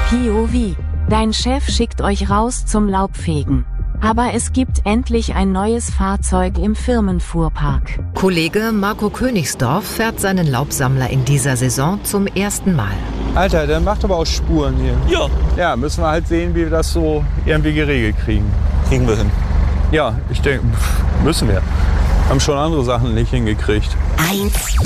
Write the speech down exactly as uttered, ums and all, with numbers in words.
P O V. Dein Chef schickt euch raus zum Laubfegen. Aber es gibt endlich ein neues Fahrzeug im Firmenfuhrpark. Kollege Marco Königsdorf fährt seinen Laubsammler in dieser Saison zum ersten Mal. Alter, der macht aber auch Spuren hier. Ja. Ja, müssen wir halt sehen, wie wir das so irgendwie geregelt kriegen. Kriegen wir hin. Ja, ich denke, müssen wir. Haben schon andere Sachen nicht hingekriegt. Eins,